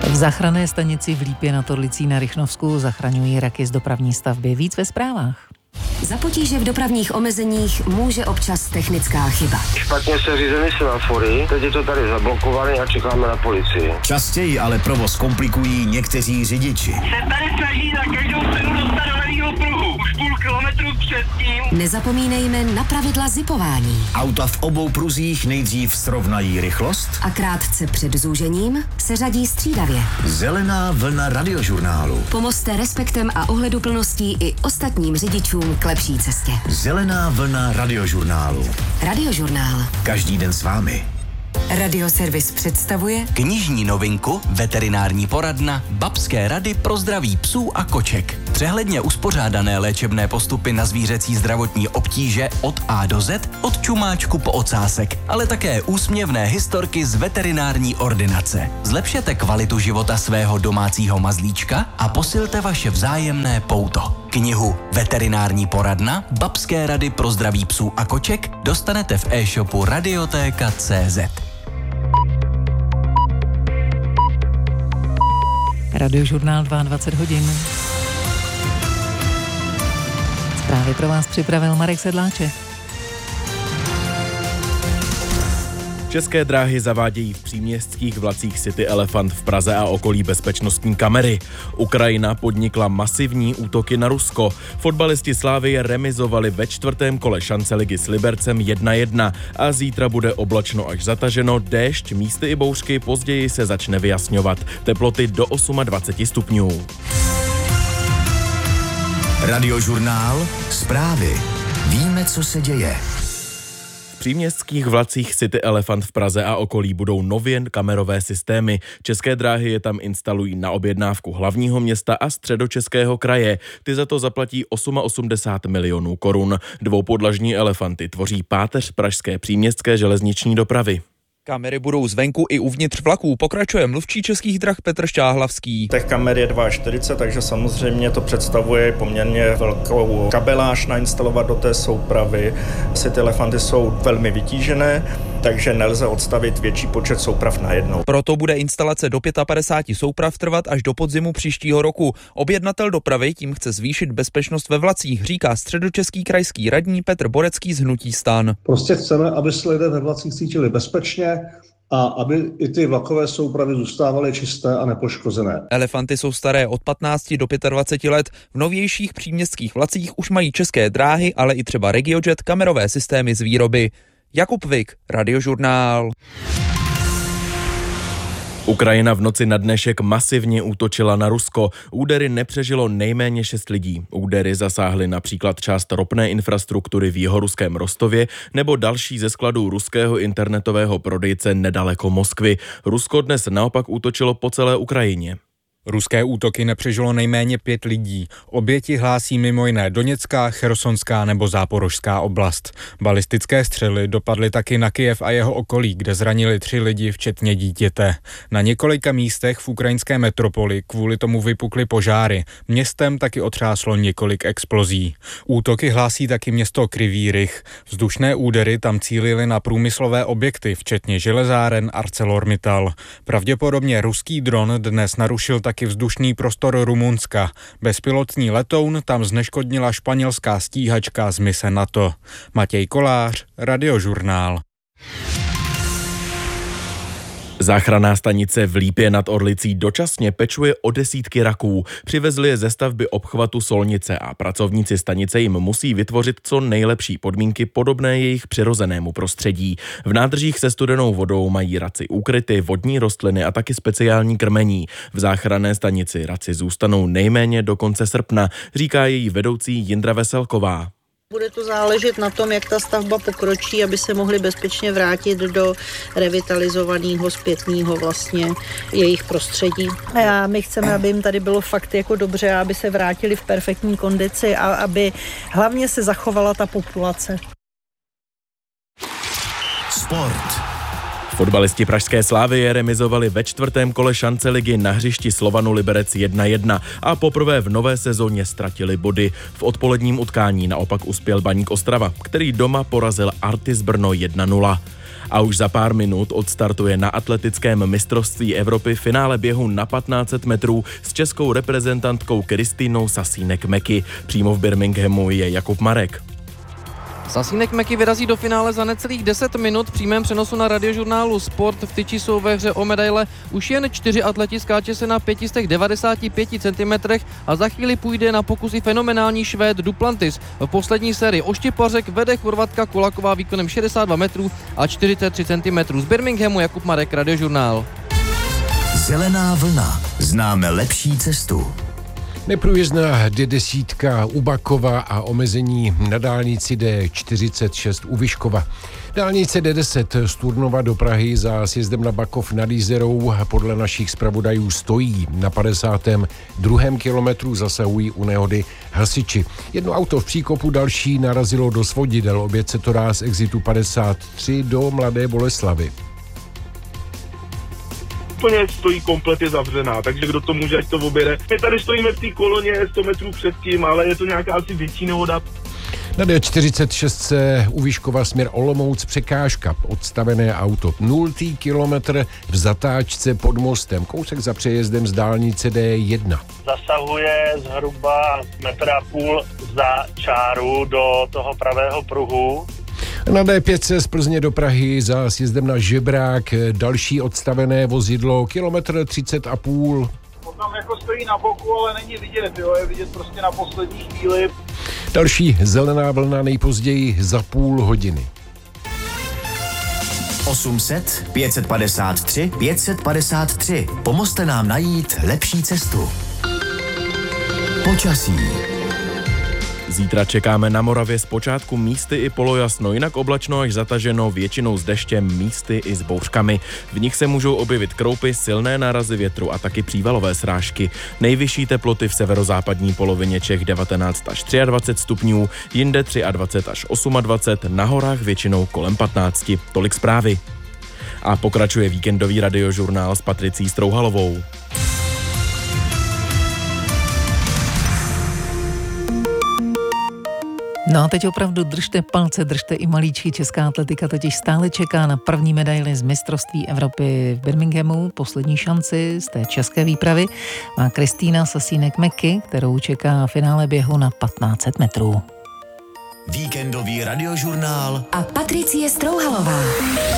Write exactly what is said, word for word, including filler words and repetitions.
V záchranné stanici v Lípě nad Orlicí na Rychnovsku zachraňují raky z dopravní stavby. Víc ve zprávách. Za potíže v dopravních omezeních může občas technická chyba. Špatně se řízeny semafory, teď je to tady zablokované a čekáme na policii. Častěji ale provoz komplikují někteří řidiči. Se tady snaží za každou cenu dostat do levýho pruhu. Už půl kilometru předtím. Nezapomínejme na pravidla zipování. Auta v obou pruzích nejdřív srovnají rychlost A krátce před zúžením se řadí střídavě. Zelená vlna radiožurnálu. Pomozte respektem a ohleduplností i ostatním řidičům k lepší cestě. Zelená vlna radiožurnálu. Radiožurnál. Každý den s vámi. Radioservis představuje knižní novinku, veterinární poradna, babské rady pro zdraví psů a koček. Přehledně uspořádané léčebné postupy na zvířecí zdravotní obtíže od A do Z, od čumáčku po ocásek, ale také úsměvné historky z veterinární ordinace. Zlepšete kvalitu života svého domácího mazlíčka a posilte vaše vzájemné pouto. Knihu Veterinární poradna, babské rady pro zdraví psů a koček dostanete v e-shopu radiotéka tečka cé zet. Radiožurnál dvacet dva hodin. Zprávy pro vás připravil Marek Sedláček. České dráhy zavádějí v příměstských vlacích City Elephant v Praze a okolí bezpečnostní kamery. Ukrajina podnikla masivní útoky na Rusko. Fotbalisti Slavie remizovali ve čtvrtém kole šance ligy s Libercem jedna jedna a zítra bude oblačno až zataženo, déšť, místy i bouřky, později se začne vyjasňovat. Teploty do dvacet osm stupňů. Radiožurnál, zprávy. Víme, co se děje. V příměstských vlacích City Elephant v Praze a okolí budou nově kamerové systémy. České dráhy je tam instalují na objednávku hlavního města a Středočeského kraje. Ty za to zaplatí osmdesát osm milionů korun. Dvoupodlažní elefanty tvoří páteř pražské příměstské železniční dopravy. Kamery budou zvenku i uvnitř vlaků, pokračuje mluvčí Českých drah Petr Šťáhlavský. Těch kamer je čtyřicet dva, takže samozřejmě to představuje poměrně velkou kabeláž nainstalovat do té soupravy. City Elefanty jsou velmi vytížené, takže nelze odstavit větší počet souprav najednou. Proto bude instalace do padesát pět souprav trvat až do podzimu příštího roku. Objednatel dopravy tím chce zvýšit bezpečnost ve vlacích, říká středočeský krajský radní Petr Borecký z hnutí STAN. Prostě chceme, aby se lidé ve vlacích cítili bezpečně a aby i ty vlakové soupravy zůstávaly čisté a nepoškozené. Elefanty jsou staré od patnácti do dvaceti pěti let. V novějších příměstských vlacích už mají České dráhy, ale i třeba RegioJet kamerové systémy z výroby. Jakub Vik, Radiožurnál. Ukrajina v noci na dnešek masivně útočila na Rusko. Údery nepřežilo nejméně šest lidí. Údery zasáhly například část ropné infrastruktury v jihoruském Rostově nebo další ze skladů ruského internetového prodejce nedaleko Moskvy. Rusko dnes naopak útočilo po celé Ukrajině. Ruské útoky nepřežilo nejméně pět lidí. Oběti hlásí mimo jiné Doněcká, Chersonská nebo Záporožská oblast. Balistické střely dopadly taky na Kyjev a jeho okolí, kde zranili tři lidi, včetně dítěte. Na několika místech v ukrajinské metropoli kvůli tomu vypukly požáry. Městem taky otřáslo několik explozí. Útoky hlásí taky město Kryvý Rih. Vzdušné údery tam cílily na průmyslové objekty, včetně železáren ArcelorMittal. Pravděpodobně ruský dron dnes narušil taky vzdušný prostor Rumunska. Bezpilotní letoun tam zneškodnila španělská stíhačka z mise NATO. Matěj Kolář, Radiožurnál. Záchranná stanice v Lípě nad Orlicí dočasně pečuje o desítky raků. Přivezli je ze stavby obchvatu Solnice a pracovníci stanice jim musí vytvořit co nejlepší podmínky podobné jejich přirozenému prostředí. V nádržích se studenou vodou mají raci úkryty, vodní rostliny a taky speciální krmení. V záchranné stanici raci zůstanou nejméně do konce srpna, říká její vedoucí Jindra Veselková. Bude to záležet na tom, jak ta stavba pokročí, aby se mohli bezpečně vrátit do revitalizovaného zpětného vlastně jejich prostředí. A my chceme, aby jim tady bylo fakt jako dobře, aby se vrátili v perfektní kondici a aby hlavně se zachovala ta populace. Sport. Fotbalisti pražské Slavie remizovali ve čtvrtém kole šance ligy na hřišti Slovanu Liberec jedna jedna a poprvé v nové sezóně ztratili body. V odpoledním utkání naopak uspěl Baník Ostrava, který doma porazil Artis Brno jedna nula. A už za pár minut odstartuje na atletickém mistrovství Evropy finále běhu na patnáct set metrů s českou reprezentantkou Kristýnou Sasínek-Meky. Přímo v Birminghamu je Jakub Marek. Sasínek-Meky vyrazí do finále za necelých deset minut. V přímém přenosu na radiožurnálu Sport. V tyči jsou ve hře o medaile. Už jen čtyři atleti, skáče se na pět set devadesát pět centimetrech a za chvíli půjde na pokus i fenomenální Švéd Duplantis. V poslední sérii oštěpařek vede Chorvatka Kulaková výkonem šedesát dva metrů a čtyřicet tři centimetrů. Z Birminghamu Jakub Marek, Radiožurnál. Zelená vlna. Známe lepší cestu. Neprůjezdná D deset u Bakova a omezení na dálnici D čtyřicet šest u Vyškova. Dálnice D deset z Turnova do Prahy za sjezdem na Bakov nad Jizerou podle našich zpravodajů stojí. Na padesátém druhém kilometru zasahují u nehody hasiči. Jedno auto v příkopu, další narazilo do svodidel. Oběť se to dá z exitu padesát tři do Mladé Boleslavy. Úplně stojí kompletně zavřená, takže kdo to může, ať to oběde. My tady stojíme v té koloně sto metrů před tím, ale je to nějaká asi větší nehoda. Na D čtyřicet šest se u Vyškova směr Olomouc překážka, odstavené auto. Nultý kilometr v zatáčce pod mostem, kousek za přejezdem z dálnice D jedna. Zasahuje zhruba metr a půl za čáru do toho pravého pruhu. Na D pět z Plzně do Prahy za sjezdem na Žebrák další odstavené vozidlo, kilometr třicet a půl. Tam jako stojí na boku, ale není vidět, jo, je vidět prostě na poslední chvíli. Další zelená vlna nejpozději za půl hodiny. osm set, pět set padesát tři, pět set padesát tři. Pomozte nám najít lepší cestu. Počasí. Zítra čekáme na Moravě zpočátku místy i polojasno, jinak oblačno až zataženo, většinou s deštěm, místy i s bouřkami. V nich se můžou objevit kroupy, silné nárazy větru a taky přívalové srážky. Nejvyšší teploty v severozápadní polovině Čech devatenáct až dvacet tři stupňů, jinde dvacet tři až dvacet osm, na horách většinou kolem patnáct. Tolik zprávy. A pokračuje víkendový radiožurnál s Patricí Strouhalovou. No a teď opravdu držte palce, držte i malíčky. Česká atletika totiž stále čeká na první medaili z mistrovství Evropy v Birminghamu. Poslední šanci z té české výpravy má Kristýna Sasínek-Meky, kterou čeká finále běhu na patnáct set metrů. Víkendový radiožurnál a Patricie Strouhalová.